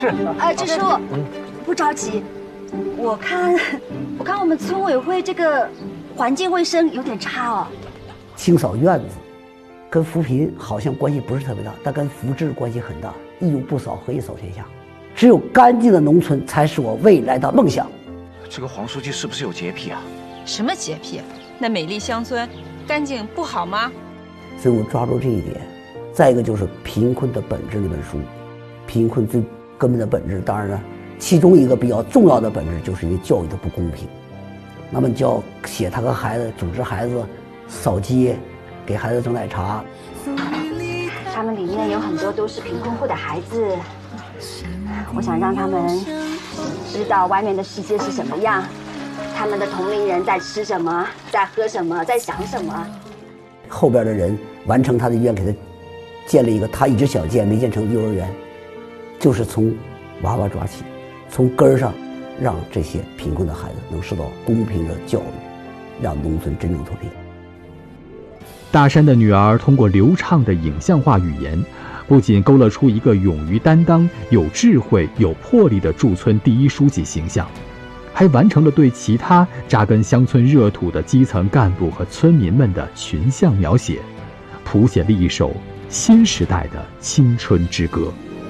支书，不着急，我看我们村委会这个环境卫生有点差哦。 清扫院子，跟扶贫好像关系不是特别大，但跟福祉关系很大。一屋不扫，何以扫天下？只有干净的农村才是我未来的梦想。 这个黄书记是不是有洁癖啊？ 什么洁癖？那美丽乡村，干净不好吗？ 所以我抓住这一点。再一个就是《贫困的本质》那本书，贫困最根本的本质，当然了，其中一个比较重要的本质就是因为教育的不公平。那么就要写他和孩子组织孩子扫街，给孩子整奶茶。 他们里面有很多都是贫困户的孩子，我想让他们知道外面的世界是什么样，他们的同龄人在吃什么，在喝什么，在想什么。 后边的人完成他的愿，给他建了一个他一直想建没建成幼儿园，就是从娃娃抓起，从根儿上让这些贫困的孩子能受到公平的教育，让农村真正脱贫。 大山的女儿通过流畅的影像化语言，不仅勾勒出一个勇于担当、有智慧、有魄力的驻村第一书记形象，还完成了对其他扎根乡村热土的基层干部和村民们的群像描写，谱写了一首新时代的青春之歌。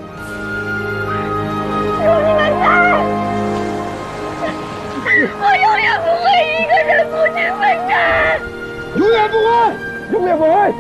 有你们在，我永远不会一个人孤军奋战， 永远不会，永远不会。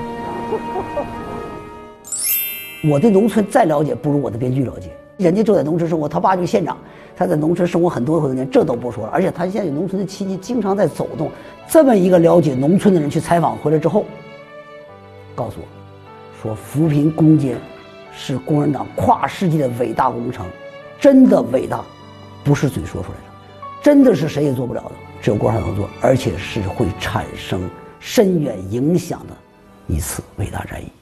我对农村再了解不如我的编剧了解。人家就在农村生活，他爸就是县长，他在农村生活很多年，这都不说了。而且他现在有农村的亲戚经常在走动。这么一个了解农村的人去采访回来之后，告诉我，说扶贫攻坚是共产党跨世纪的伟大工程，真的伟大，不是嘴说出来的，真的是谁也做不了的，只有共产党能做，而且是会产生深远影响的一次伟大战役。